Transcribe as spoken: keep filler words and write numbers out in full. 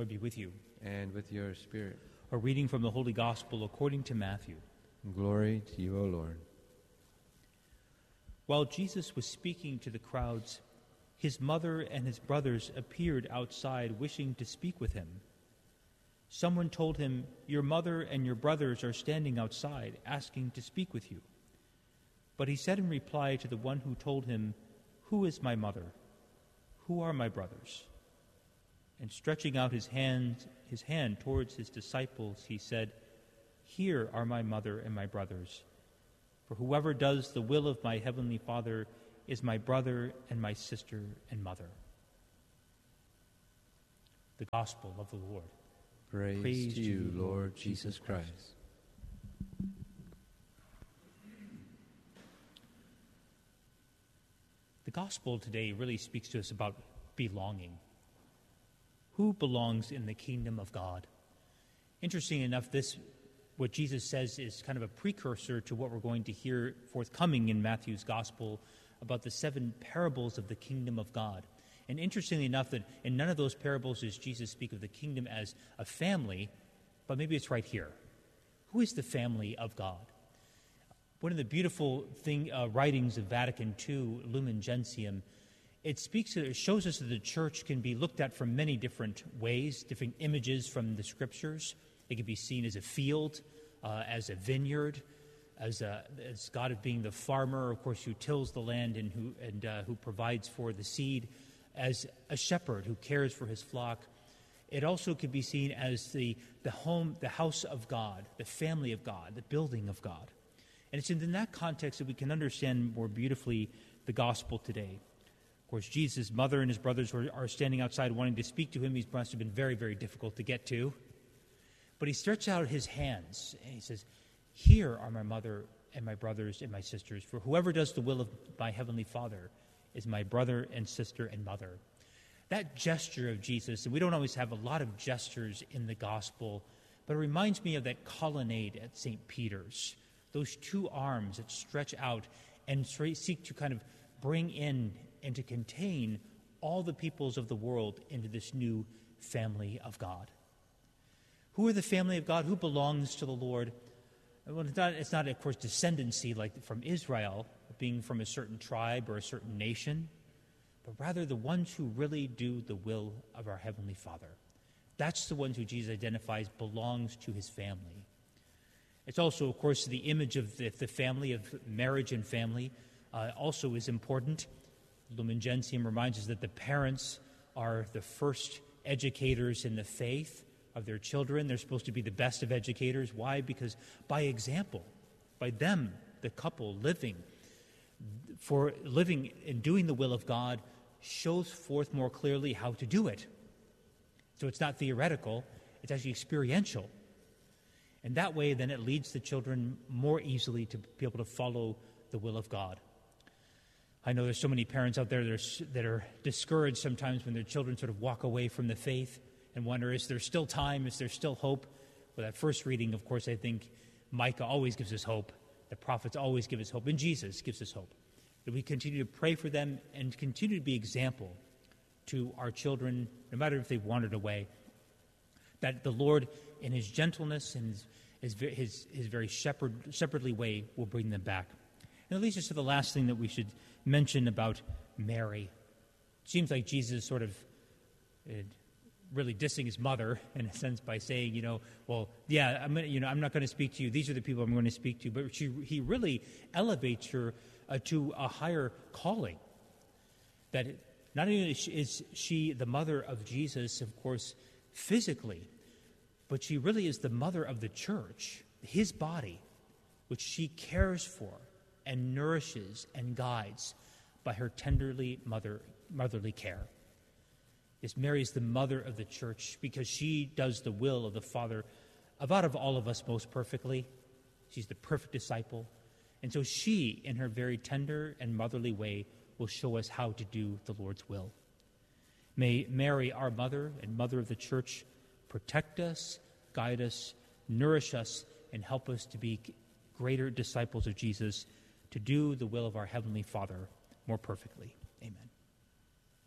Lord be with you. And with your spirit. A reading from the Holy Gospel according to Matthew. Glory to you, O Lord. While Jesus was speaking to the crowds, his mother and his brothers appeared outside wishing to speak with him. Someone told him, "Your mother and your brothers are standing outside asking to speak with you." But he said in reply to the one who told him, "Who is my mother? Who are my brothers?" And stretching out his hand, his hand towards his disciples, he said, "Here are my mother and my brothers. For whoever does the will of my heavenly Father is my brother and my sister and mother." The Gospel of the Lord. Praise, Praise to you, Lord Jesus Christ. The Gospel today really speaks to us about belonging. Who belongs in the kingdom of God? Interesting enough, this, what Jesus says, is kind of a precursor to what we're going to hear forthcoming in Matthew's Gospel about the seven parables of the kingdom of God. And interestingly enough, that in none of those parables does Jesus speak of the kingdom as a family, but maybe it's right here. Who is the family of God? One of the beautiful thing, uh, writings of Vatican Two, Lumen Gentium, it speaks, it shows us that the church can be looked at from many different ways, different images from the scriptures. It can be seen as a field, uh, as a vineyard, as, a, as God being the farmer, of course, who tills the land and who and uh, who provides for the seed, as a shepherd who cares for his flock. It also could be seen as the the home, the house of God, the family of God, the building of God. And it's in that context that we can understand more beautifully the gospel today. Of course, Jesus' mother and his brothers were, are standing outside wanting to speak to him. He must have been very, very difficult to get to. But he stretches out his hands and he says, "Here are my mother and my brothers and my sisters. For whoever does the will of my heavenly Father is my brother and sister and mother." That gesture of Jesus, and we don't always have a lot of gestures in the gospel, but it reminds me of that colonnade at Saint Peter's. Those two arms that stretch out and seek to kind of bring in and to contain all the peoples of the world into this new family of God. Who are the family of God? Who belongs to the Lord? Well, it's not, it's not, of course, descendancy like from Israel, being from a certain tribe or a certain nation, but rather the ones who really do the will of our Heavenly Father. That's the ones who Jesus identifies belongs to his family. It's also, of course, the image of the, the family, of marriage and family, uh, also is important. Lumen Gentium reminds us that the parents are the first educators in the faith of their children. They're supposed to be the best of educators. Why? Because by example, by them, the couple living, for living and doing the will of God, shows forth more clearly how to do it. So it's not theoretical, it's actually experiential. And that way, then, it leads the children more easily to be able to follow the will of God. I know there's so many parents out there that are, that are discouraged sometimes when their children sort of walk away from the faith and wonder, is there still time? Is there still hope? Well, that first reading, of course, I think Micah always gives us hope. The prophets always give us hope. And Jesus gives us hope. That we continue to pray for them and continue to be example to our children, no matter if they've wandered away. That the Lord, in his gentleness and his, his, his, his very shepherd, shepherdly way, will bring them back. And it leads us to the last thing that we should mention about Mary. It seems like Jesus sort of uh, really dissing his mother, in a sense, by saying, you know, well, yeah, I'm gonna, you know, I'm not going to speak to you. These are the people I'm going to speak to. But she, he really elevates her uh, to a higher calling. That not only is she the mother of Jesus, of course, physically, but she really is the mother of the church, his body, which she cares for and nourishes and guides by her tenderly mother, motherly care. Yes, Mary is the mother of the church because she does the will of the Father of out of all of us most perfectly. She's the perfect disciple. And so she, in her very tender and motherly way, will show us how to do the Lord's will. May Mary, our mother and mother of the church, protect us, guide us, nourish us, and help us to be greater disciples of Jesus, to do the will of our Heavenly Father more perfectly.